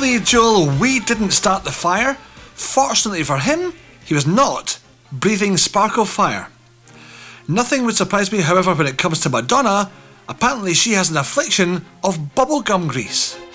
Billy Joel, we didn't start the fire. Fortunately for him, he was not breathing sparkle fire. Nothing would surprise me, however, when it comes to Madonna. Apparently she has an affliction of bubblegum grease.